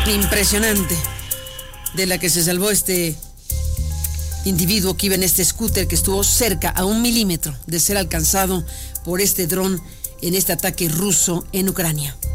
Impresionante. De la que se salvó este individuo que iba en este scooter, que estuvo cerca a 1 milímetro de ser alcanzado por este dron en este ataque ruso en Ucrania.